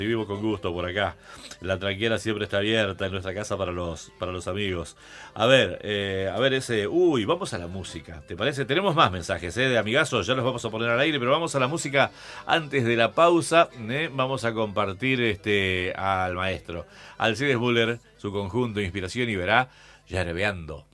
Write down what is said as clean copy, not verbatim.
Vivimos con gusto por acá. La tranquera siempre está abierta en nuestra casa para los amigos. A ver ese. Uy, vamos a la música. ¿Te parece? Tenemos más mensajes de amigazos, ya los vamos a poner al aire, pero vamos a la música antes de la pausa. Vamos a compartir al maestro Alcides Müller, su conjunto Inspiración y Verá, Yerbeando.